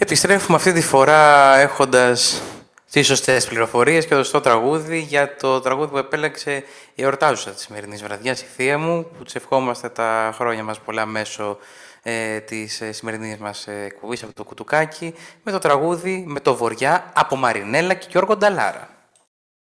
Επιστρέφουμε αυτή τη φορά έχοντας τις σωστές πληροφορίες και το σωστό τραγούδι για το τραγούδι που επέλεξε η εορτάζουσα της σημερινής βραδιάς, η θεία μου, που της ευχόμαστε τα χρόνια μας πολλά μέσω της σημερινής μας εκπομπής από το Κουτουκάκι, με το τραγούδι «Με το Βοριά» από Μαρινέλα και Γιώργο Νταλάρα.